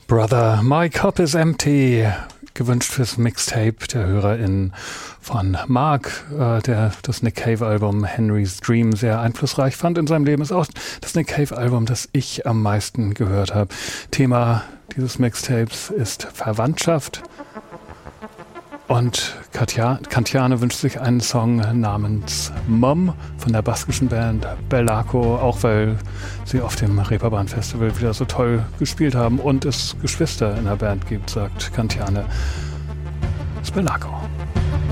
Brother, my cup is empty. Gewünscht fürs Mixtape der HörerInnen von Mark, der das Nick Cave-Album Henry's Dream sehr einflussreich fand in seinem Leben. Ist auch das Nick Cave-Album, das ich am meisten gehört habe. Thema dieses Mixtapes ist Verwandtschaft. Und Kantiane wünscht sich einen Song namens Mom von der baskischen Band Bellaco, auch weil sie auf dem Reeperbahn Festival wieder so toll gespielt haben und es Geschwister in der Band gibt, sagt Kantiane. Das ist Bellaco.